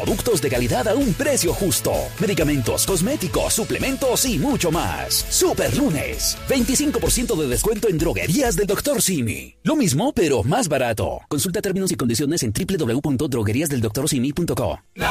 Productos de calidad a un precio justo. Medicamentos, cosméticos, suplementos y mucho más. Super Lunes. 25% de descuento en droguerías del Dr. Simi. Lo mismo, pero más barato. Consulta términos y condiciones en www.drogueriasdeldoctorsimi.co.